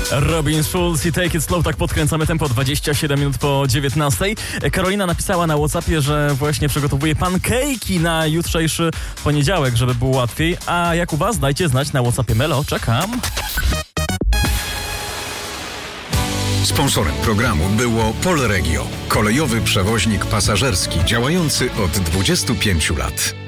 Robin Schulz i Take It Slow, tak podkręcamy tempo, 27 minut po 19. Karolina napisała na WhatsAppie, że właśnie przygotowuje pancake'i na jutrzejszy poniedziałek, żeby było łatwiej. A jak u was? Dajcie znać na WhatsAppie Melo, czekam. Sponsorem programu było Polregio, kolejowy przewoźnik pasażerski działający od 25 lat.